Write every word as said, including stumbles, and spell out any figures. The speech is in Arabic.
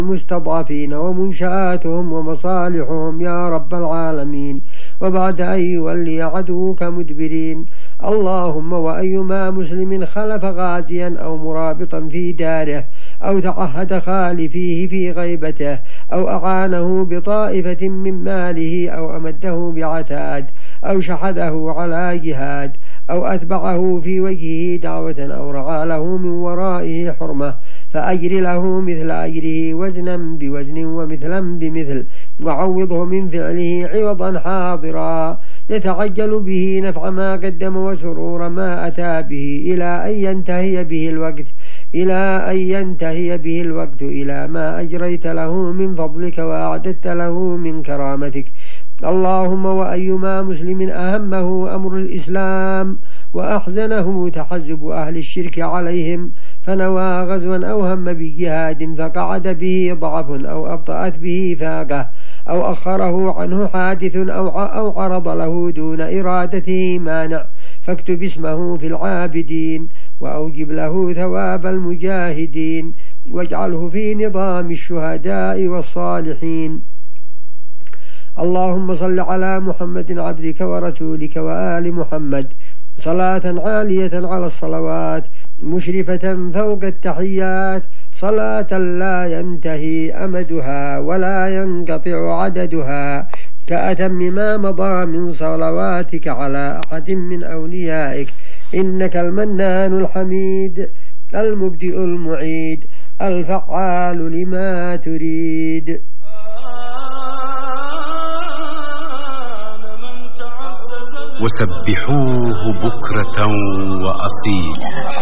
المستضعفين ومنشآتهم ومصالحهم يا رب العالمين، وبعد أن يولي عدوك مدبرين. اللهم وأيما مسلم خلف غازيا أو مرابطا في داره أو تعهد خالفيه في غيبته أو أعانه بطائفة من ماله أو أمده بعتاد أو شحذه على جهاد أو أتبعه في وجهه دعوة أو رعى له من ورائه حرمة، فأجر له مثل أجره وزنا بوزن ومثلا بمثل، وعوضه من فعله عوضا حاضرا يتعجل به نفع ما قدم وسرور ما أتى به إلى أن ينتهي به الوقت إلى أن ينتهي به الوقت إلى ما أجريت له من فضلك وأعددت له من كرامتك. اللهم وأيما مسلم أهمه أمر الإسلام وأحزنه تحزب أهل الشرك عليهم فنوى غزوا أو هم بجهاد فقعد به ضعف أو أبطأت به فاقة أو أخره عنه حادث أو عرض له دون إرادته مانع، فاكتب اسمه في العابدين وأوجب له ثواب المجاهدين واجعله في نظام الشهداء والصالحين. اللهم صل على محمد عبدك ورسولك وآل محمد صلاة عالية على الصلوات مشرفة فوق التحيات، صلاة لا ينتهي أمدها ولا ينقطع عددها، كأتم ما مضى من صلواتك على أحد من أوليائك، إنك المنان الحميد المبدئ المعيد الفعال لما تريد. وسبحوه بكرة وأصيلا.